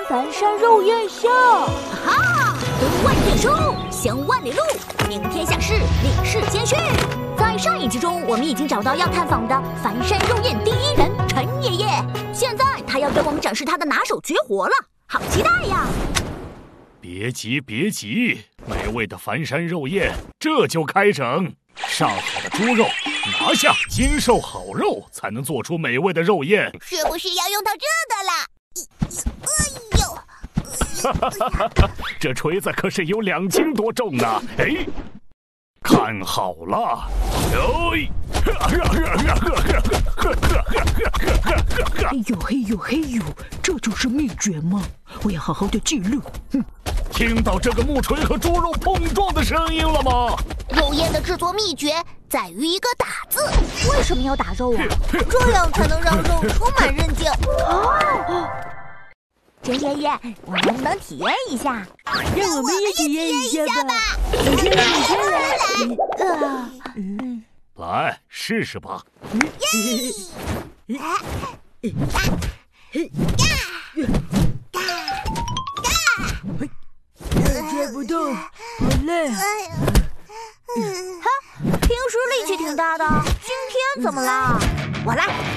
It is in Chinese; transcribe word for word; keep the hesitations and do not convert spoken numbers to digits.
翻山肉燕下。 哈！读万卷书，行万里路，明天下事，立誓坚续。在上一集中，我们已经找到要探访的翻山肉燕第一人陈爷爷，现在他要给我们展示他的拿手绝活了，好期待呀！ 别急，别急，美味的翻山肉燕这就开整。上好的猪肉拿下，精瘦好肉才能做出美味的肉燕。 是不是要用到这个了？哎呦！ 哈哈哈哈哈！这锤子可是有两斤多重呢！哎，看好了！哎！ 哎呦嘿呦嘿呦，这就是秘诀吗？我要好好的记录。哼！ 听到这个木锤和猪肉碰撞的声音了吗？ 肉燕的制作秘诀在于一个打字。 为什么要打肉啊？ 这样才能让肉充满韧劲。 哦，陈爷爷，我能不能体验一下？ 让我们也体验一下吧。 你先来，你先来。啊， 嗯，来试试吧。 耶！ 拽不动，好累。 哈，平时力气挺大的，今天怎么了？ 我来。